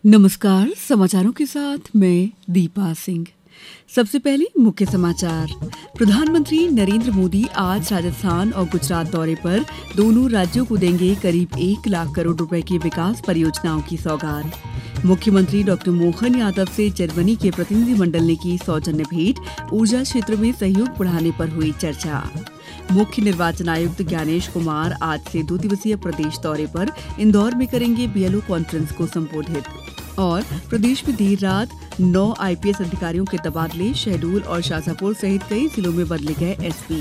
नमस्कार। समाचारों के साथ मैं दीपा सिंह। सबसे पहले मुख्य समाचार। प्रधानमंत्री नरेंद्र मोदी आज राजस्थान और गुजरात दौरे पर दोनों राज्यों को देंगे करीब 1 लाख करोड़ रुपए की विकास परियोजनाओं की सौगात। मुख्यमंत्री डॉक्टर मोहन यादव से जर्मनी के प्रतिनिधिमंडल ने की सौजन्य भेंट। ऊर्जा क्षेत्र में सहयोग बढ़ाने पर हुई चर्चा। मुख्य निर्वाचन आयुक्त ज्ञानेश कुमार आज से 2 दिवसीय प्रदेश दौरे पर इंदौर में करेंगे बीएलओ कॉन्फ्रेंस को संबोधित। और प्रदेश में देर रात 9 आईपीएस अधिकारियों के तबादले। शहडोल और शाजापुर सहित कई जिलों में बदले गए एसपी।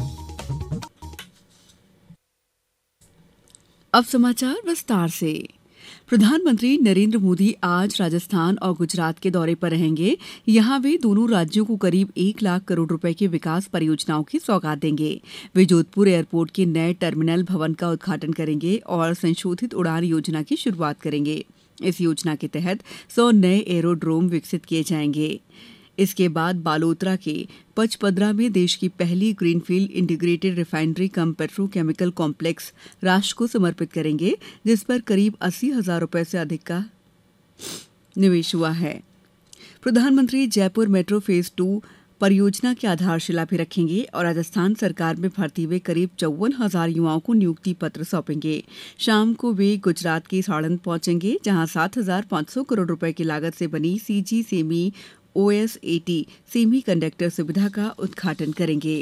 अब समाचार विस्तार से। प्रधानमंत्री नरेंद्र मोदी आज राजस्थान और गुजरात के दौरे पर रहेंगे। यहां वे दोनों राज्यों को करीब 1 लाख करोड़ रुपए की विकास परियोजनाओं की सौगात देंगे। वे जोधपुर एयरपोर्ट के नए टर्मिनल भवन का उद्घाटन करेंगे और संशोधित उड़ान योजना की शुरुआत करेंगे। इस योजना के तहत 100 नए एरोड्रोम विकसित किए जाएंगे। इसके बाद बालोतरा के पचपदरा में देश की पहली ग्रीनफील्ड इंटीग्रेटेड रिफाइनरी कम पेट्रोकेमिकल कॉम्प्लेक्स राष्ट्र को समर्पित करेंगे, जिस पर करीब 80,000 रुपए से अधिक का निवेश हुआ है। प्रधानमंत्री जयपुर मेट्रो फेज 2 परियोजना की आधारशिला भी रखेंगे और राजस्थान सरकार में भर्ती हुए करीब 54,000 युवाओं को नियुक्ति पत्र सौंपेंगे। शाम को वे गुजरात के साड़ंद पहुंचेंगे, जहां 7,500 करोड़ रुपए की लागत से बनी CG semi OS80 semi conductor सुविधा का उद्घाटन करेंगे।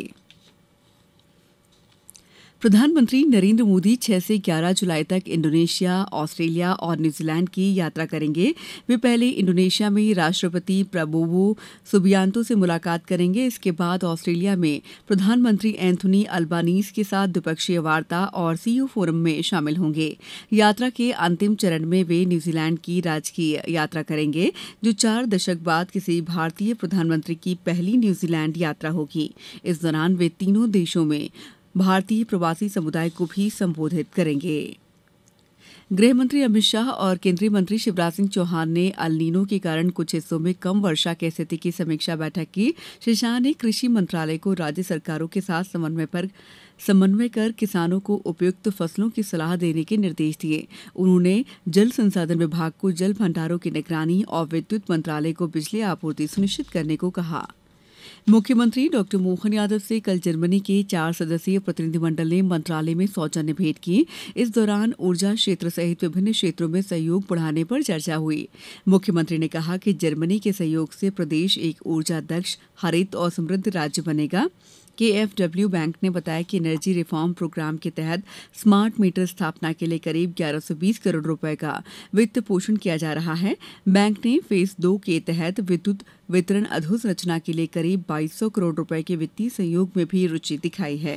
प्रधानमंत्री नरेंद्र मोदी 6 से 11 जुलाई तक इंडोनेशिया, ऑस्ट्रेलिया और न्यूजीलैंड की यात्रा करेंगे। वे पहले इंडोनेशिया में राष्ट्रपति प्रबोवो सुबियांतो से मुलाकात करेंगे। इसके बाद ऑस्ट्रेलिया में प्रधानमंत्री एंथोनी अल्बानीज के साथ द्विपक्षीय वार्ता और सीईओ फोरम में शामिल होंगे। यात्रा के अंतिम चरण में वे न्यूजीलैंड की राजकीय यात्रा करेंगे, जो 4 दशक बाद किसी भारतीय प्रधानमंत्री की पहली न्यूजीलैंड यात्रा होगी। इस दौरान वे तीनों देशों में भारतीय प्रवासी समुदाय को भी संबोधित करेंगे। गृह मंत्री अमित शाह और केंद्रीय मंत्री शिवराज सिंह चौहान ने अल नीनो के कारण कुछ हिस्सों में कम वर्षा की स्थिति की समीक्षा बैठक की। श्री शाह ने कृषि मंत्रालय को राज्य सरकारों के साथ समन्वय कर किसानों को उपयुक्त फसलों की सलाह देने के निर्देश दिए। उन्होंने जल संसाधन विभाग को जल भंडारों की निगरानी और विद्युत मंत्रालय को बिजली आपूर्ति सुनिश्चित करने को कहा। मुख्यमंत्री डॉक्टर मोहन यादव से कल जर्मनी के 4 सदस्यीय प्रतिनिधिमंडल ने मंत्रालय में सौजन्य भेंट की। इस दौरान ऊर्जा क्षेत्र सहित विभिन्न क्षेत्रों में सहयोग बढ़ाने पर चर्चा हुई। मुख्यमंत्री ने कहा कि जर्मनी के सहयोग से प्रदेश एक ऊर्जा दक्ष, हरित और समृद्ध राज्य बनेगा। KfW बैंक ने बताया कि एनर्जी रिफॉर्म प्रोग्राम के तहत स्मार्ट मीटर स्थापना के लिए करीब 1120 करोड़ रुपए का वित्त पोषण किया जा रहा है। बैंक ने फेज 2 के तहत विद्युत वितरण अधोसंरचना के लिए करीब 2200 करोड़ रुपए के वित्तीय सहयोग में भी रुचि दिखाई है।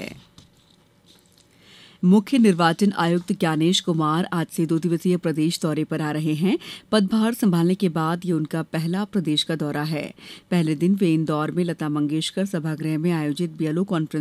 मुख्य निर्वाचन आयुक्त ज्ञानेश कुमार आज से 2 दिवसीय प्रदेश दौरे पर आ रहे हैं। पदभार संभालने के बाद ये उनका पहला प्रदेश का दौरा है। पहले दिन वे इंदौर में लता मंगेशकर सभागृह में आयोजित बीएलओ कॉन्फ्रेंस